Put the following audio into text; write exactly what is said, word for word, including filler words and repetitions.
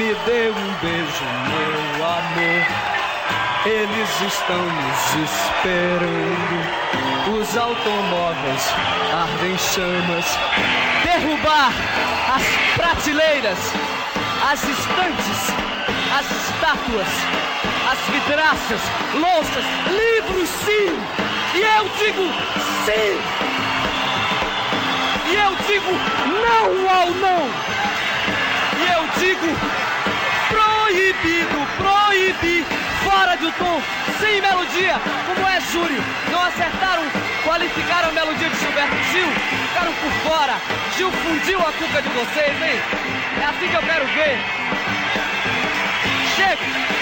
me dê um beijo, meu amor. Eles estão nos esperando. Os automóveis ardem chamas. Derrubar as prateleiras, as estantes, as estátuas, as vidraças, louças, livros, sim! E eu digo sim! E eu digo não ao não! E eu digo proibido, proibir, fora do tom, sem melodia, como é, Júlio? Não acertaram, qualificaram a melodia de Gilberto Gil, ficaram por fora. Gil fundiu a cuca de vocês, hein? É assim que eu quero ver. Chega!